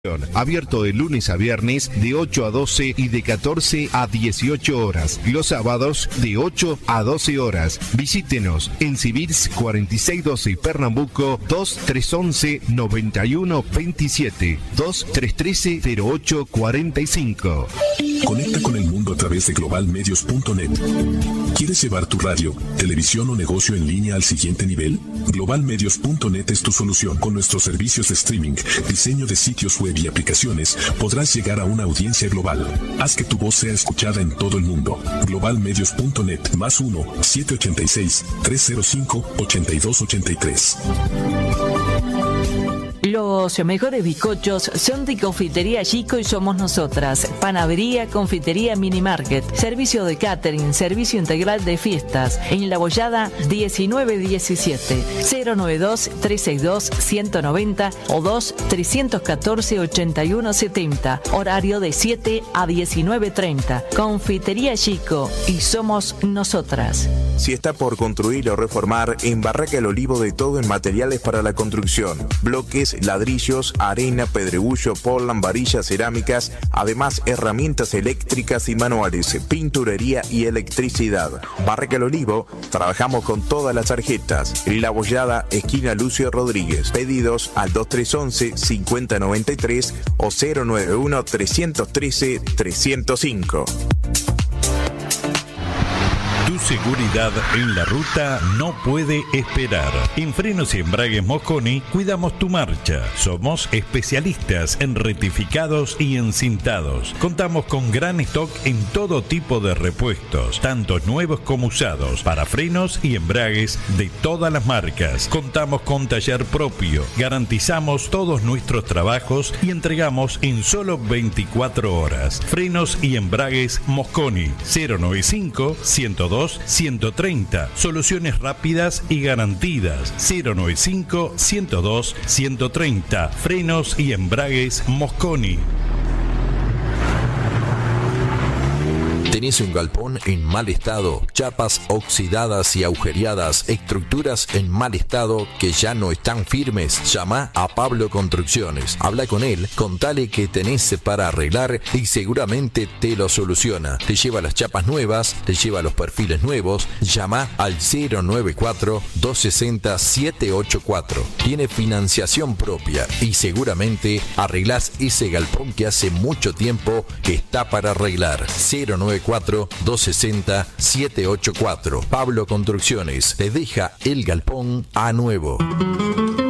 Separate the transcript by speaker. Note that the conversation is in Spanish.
Speaker 1: Abierto de lunes a viernes de 8 a 12 y de 14 a 18 horas. Los sábados de 8 a 12 horas. Visítenos en Civils 4612 Pernambuco 2311-9127 2313-0845.
Speaker 2: Conecta con el mundo a través de globalmedios.net. ¿Quieres llevar tu radio, televisión o negocio en línea al siguiente nivel? Globalmedios.net es tu solución. Con nuestros servicios de streaming, diseño de sitios web y aplicaciones, podrás llegar a una audiencia global. Haz que tu voz sea escuchada en todo el mundo. Globalmedios.net +1-786-305-8283.
Speaker 3: Los mejores bizcochos son de Confitería Chico y somos nosotras. Panadería, confitería, mini market, servicio de catering, servicio integral de fiestas. En La Bollada 1917 092-362-190 o 2-314-8170. Horario de 7 a 19:30. Confitería Chico y somos nosotras.
Speaker 4: Si está por construir o reformar, en Barraca El Olivo de todo en materiales para la construcción. Bloques, ladrillos, arena, pedregullo, portland, varillas, cerámicas, además herramientas eléctricas y manuales, pinturería y electricidad. Barraca El Olivo, trabajamos con todas las tarjetas. La Bollada, esquina Lucio Rodríguez. Pedidos al 2311-5093 o 091-313-305.
Speaker 5: Tu seguridad en la ruta no puede esperar. En Frenos y Embragues Mosconi cuidamos tu marcha. Somos especialistas en rectificados y encintados. Contamos con gran stock en todo tipo de repuestos, tanto nuevos como usados, para frenos y embragues de todas las marcas. Contamos con taller propio. Garantizamos todos nuestros trabajos y entregamos en solo 24 horas. Frenos y Embragues Mosconi 095-102-130. Soluciones rápidas y garantidas. 095-102-130. Frenos y Embragues Mosconi.
Speaker 6: ¿Tenés un galpón en mal estado? Chapas oxidadas y agujereadas, estructuras en mal estado que ya no están firmes. Llama a Pablo Construcciones. Habla con él, contale que tenés para arreglar y seguramente te lo soluciona. Te lleva las chapas nuevas, te lleva los perfiles nuevos. Llama al 094-260-784. Tiene financiación propia y seguramente arreglás ese galpón que hace mucho tiempo que está para arreglar. 094-260-784. Pablo Construcciones te deja el galpón a nuevo.